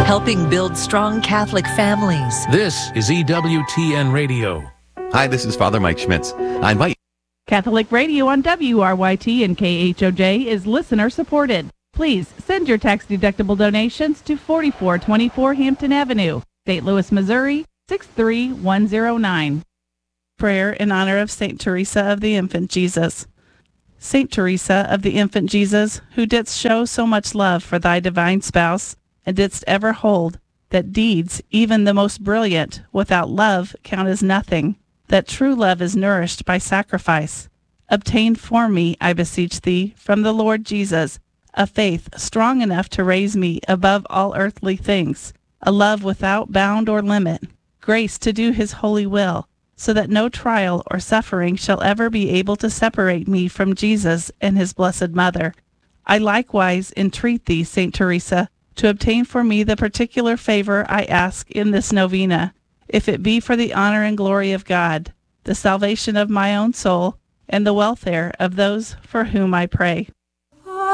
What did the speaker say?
helping build strong Catholic families. This is EWTN Radio. Hi, this is Father Mike Schmitz. I invite Catholic Radio on WRYT and KHOJ is listener supported. Please send your tax-deductible donations to 4424 Hampton Avenue, St. Louis, Missouri, 63109. Prayer in honor of St. Teresa of the Infant Jesus. St. Teresa of the Infant Jesus, who didst show so much love for thy divine spouse, and didst ever hold that deeds, even the most brilliant, without love count as nothing, that true love is nourished by sacrifice. Obtain for me, I beseech thee, from the Lord Jesus, a faith strong enough to raise me above all earthly things, a love without bound or limit, grace to do his holy will, so that no trial or suffering shall ever be able to separate me from Jesus and his blessed Mother. I likewise entreat thee, St. Teresa, to obtain for me the particular favor I ask in this novena, if it be for the honor and glory of God, the salvation of my own soul, and the welfare of those for whom I pray.